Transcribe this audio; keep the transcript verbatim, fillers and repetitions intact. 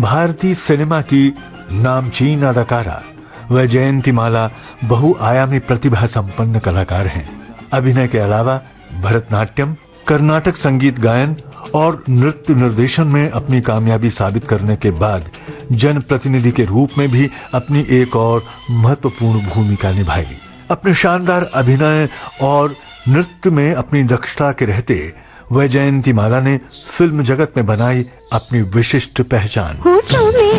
भारतीय सिनेमा की नामचीन अदाकारा वैजयंतीमाला बहुआयामी प्रतिभा संपन्न कलाकार हैं। अभिनय के अलावा भरतनाट्यम, कर्नाटक संगीत गायन और नृत्य निर्देशन में अपनी कामयाबी साबित करने के बाद जनप्रतिनिधि के रूप में भी अपनी एक और महत्वपूर्ण भूमिका निभाई। अपने शानदार अभिनय और नृत्य में अपनी दक्षता के रहते वैजयंतीमाला ने फिल्म जगत में बनाई अपनी विशिष्ट पहचान।